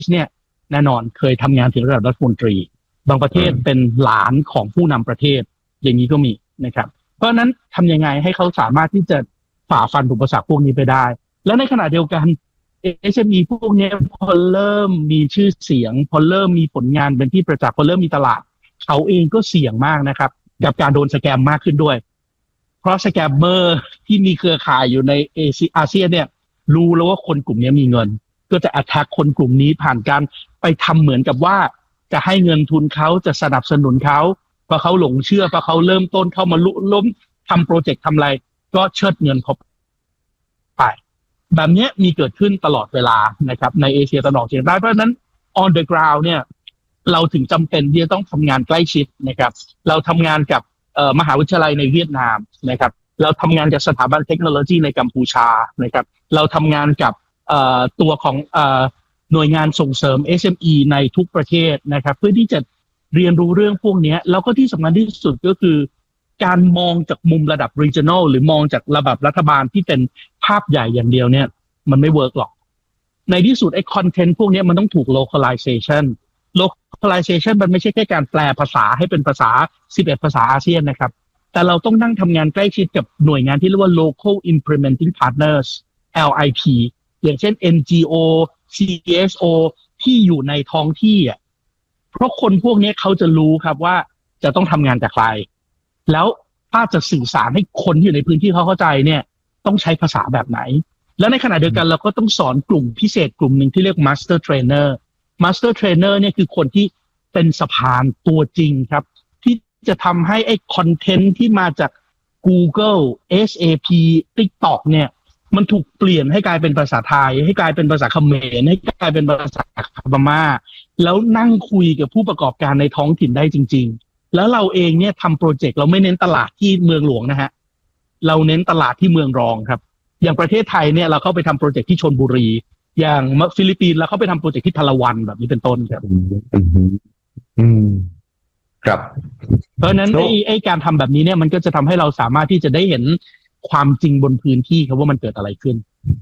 เนี่ยแน่นอนเคยทำงานถึงระดับรัฐมนตรีบางประเทศเป็นหลานของผู้นำประเทศอย่างนี้ก็มีนะครับเพราะฉะนั้นทำยังไงให้เขาสามารถที่จะฝ่าฟันอุปสรรคพวกนี้ไปได้และในขณะเดียวกัน SME พวกนี้พอเริ่มมีชื่อเสียงพอเริ่มมีผลงานเป็นที่ประจักษ์พอเริ่มมีตลาดเขาเองก็เสี่ยงมากนะครับกับการโดนสแกมมากขึ้นด้วยเพราะสแกมเมอร์ที่มีเครือข่ายอยู่ในอาเซียนเนี่ยรู้แล้วว่าคนกลุ่มนี้มีเงินก็จะ attack คนกลุ่มนี้ผ่านการไปทำเหมือนกับว่าจะให้เงินทุนเขาจะสนับสนุนเขาพอเขาหลงเชื่อพอเขาเริ่มต้นเข้ามาล้มทำโปรเจกต์ทำอะไรก็เชิดเงินเขาไปแบบนี้มีเกิดขึ้นตลอดเวลานะครับในเอเชียตะวันออกเฉียงใต้เพราะฉะนั้น on the ground เนี่ยเราถึงจำเป็นที่จะต้องทำงานใกล้ชิดนะครับเราทำงานกับมหาวิทยาลัยในเวียดนามนะครับเราทำงานกับสถาบันเทคโนโลยีในกัมพูชานะครับเราทำงานกับตัวของหน่วยงานส่งเสริม SME ในทุกประเทศนะครับเพื่อที่จะเรียนรู้เรื่องพวกนี้แล้วก็ที่สำคัญที่สุดก็คือการมองจากมุมระดับ regional หรือมองจากระดับรัฐบาลที่เป็นภาพใหญ่อย่างเดียวเนี่ยมันไม่เวิร์กหรอกในที่สุดไอ้คอนเทนต์พวกนี้มันต้องถูก localization มันไม่ใช่แค่การแปลภาษาให้เป็นภาษา11ภาษาอาเซียนนะครับแต่เราต้องนั่งทำงานใกล้ชิดกับหน่วยงานที่เรียกว่า local implementing partners LIP อย่างเช่น NGO CSO ที่อยู่ในท้องที่อ่ะเพราะคนพวกนี้เขาจะรู้ครับว่าจะต้องทำงานกับใครแล้วถ้าจะสื่อสารให้คนที่อยู่ในพื้นที่เขาเข้าใจเนี่ยต้องใช้ภาษาแบบไหนแล้วในขณะเดียวกันเราก็ต้องสอนกลุ่มพิเศษกลุ่มหนึ่งที่เรียก Master Trainerเนี่ยคือคนที่เป็นสะพานตัวจริงครับที่จะทำให้ไอ้คอนเทนต์ที่มาจาก Google SAP TikTok เนี่ยมันถูกเปลี่ยนให้กลายเป็นภาษาไทยให้กลายเป็นภาษาเขมรให้กลายเป็นภาษาพม่าแล้วนั่งคุยกับผู้ประกอบการในท้องถิ่นได้จริงๆแล้วเราเองเนี่ยทำโปรเจกต์เราไม่เน้นตลาดที่เมืองหลวงนะฮะเราเน้นตลาดที่เมืองรองครับอย่างประเทศไทยเนี่ยเราเข้าไปทำโปรเจกต์ที่ชลบุรีอย่างฟิลิปปินส์เราเข้าไปทำโปรเจกต์ที่ทาราวันแบบนี้เป็นต้นครับครับเพราะฉะนั้นไอ้การทำแบบนี้เนี่ยมันก็จะทำให้เราสามารถที่จะได้เห็นความจริงบนพื้นที่ครับว่ามันเกิดอะไรขึ้น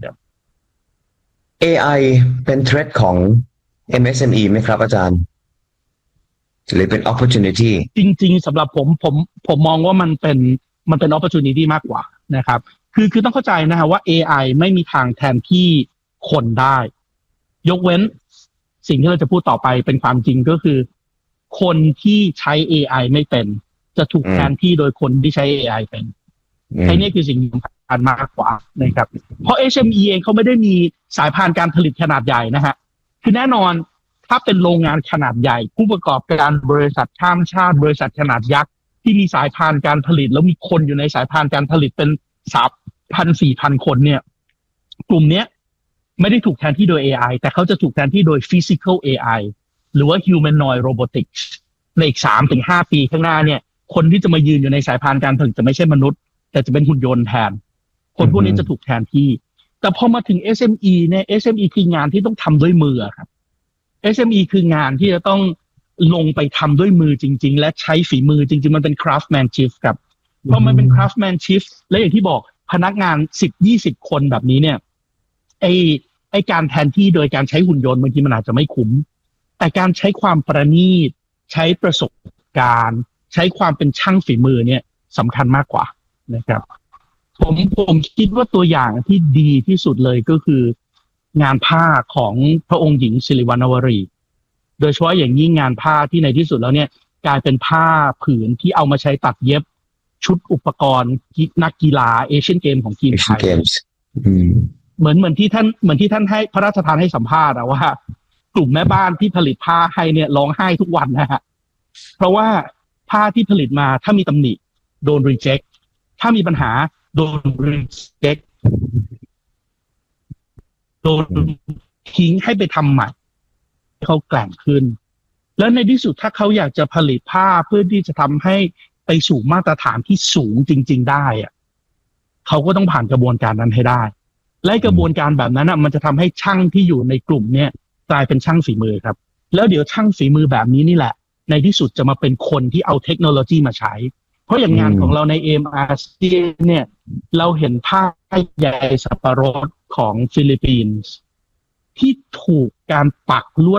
AI เป็น threat ของ MSME ไหมครับอาจารย์หรือเป็น opportunity จริงๆสำหรับผมมองว่ามันเป็น opportunity มากกว่านะครับคือต้องเข้าใจนะฮะว่า AI ไม่มีทางแทนที่คนได้ยกเว้นสิ่งที่เราจะพูดต่อไปเป็นความจริงก็คือคนที่ใช้ AI ไม่เป็นจะถูกแทนที่โดยคนที่ใช้ AI เป็นไอ้นี่คือสิ่งสำคัญมากกว่านะครับเพราะ SME เองเขาไม่ได้มีสายพานการผลิตขนาดใหญ่นะฮะคือแน่นอนถ้าเป็นโรงงานขนาดใหญ่ผู้ประกอบการบริษัทข้ามชาติบริษัทขนาดยักษ์ที่มีสายพานการผลิตแล้วมีคนอยู่ในสายพานการผลิตเป็น3,000-4,000 คนเนี่ยกลุ่มเนี้ยไม่ได้ถูกแทนที่โดย AI แต่เขาจะถูกแทนที่โดย Physical AI หรือว่า Humanoid Robotics ในอีก 3-5 ปีข้างหน้าเนี่ยคนที่จะมายืนอยู่ในสายพานการผลิตจะไม่ใช่มนุษย์แต่จะเป็นหุ่นยนต์แทนคนพวกนี้จะถูกแทนที่แต่พอมาถึง SME เนี่ย SME คืองานที่ต้องทำด้วยมือครับ SME คืองานที่จะต้องลงไปทำด้วยมือจริงๆและใช้ฝีมือจริงๆมันเป็น craftsmanship ครับเพราะมันเป็น craftsmanship และอย่างที่บอกพนักงาน 10-20 คนแบบนี้เนี่ยไอการแทนที่โดยการใช้หุ่นยนต์บางทีมันอาจจะไม่คุ้มแต่การใช้ความประณีตใช้ประสบการณ์ใช้ความเป็นช่างฝีมือเนี่ยสำคัญมากกว่านะครับผมคิดว่าตัวอย่างที่ดีที่สุดเลยก็คืองานผ้าของพระองค์หญิงสิริวัณวรีโดยเฉพาะอย่างยิ่งงานผ้าที่ในที่สุดแล้วเนี่ยกลายเป็นผ้าผืนที่เอามาใช้ตัดเย็บชุดอุปกรณ์นักกีฬาเอเชียนเกมของทีมไทยเหมือนที่ท่านให้พระราชทานให้สัมภาษณ์ว่ากลุ่มแม่บ้านที่ผลิตผ้าให้เนี่ยร้องไห้ทุกวันนะฮะเพราะว่าผ้าที่ผลิตมาถ้ามีตำหนิโดนรีเจ็คถ้ามีปัญหาโดนรีเจ็คโดนทิ้งให้ไปทำใหม่เขาแกร่งขึ้นแล้วในที่สุดถ้าเขาอยากจะผลิตผ้าเพื่อที่จะทำให้ไปสู่มาตรฐานที่สูงจริงๆได้อะเขาก็ต้องผ่านกระบวนการนั้นให้ได้และกระบวนการแบบนั้นมันจะทำให้ช่างที่อยู่ในกลุ่มเนี่ยกลายเป็นช่างฝีมือครับแล้วเดี๋ยวช่างฝีมือแบบนี้นี่แหละในที่สุดจะมาเป็นคนที่เอาเทคโนโลยีมาใช้เพราะอย่างงานของเราใน MRC เนี่ยเราเห็นผ้าใยสับปะรดของฟิลิปปินส์ที่ถูกการปักลวด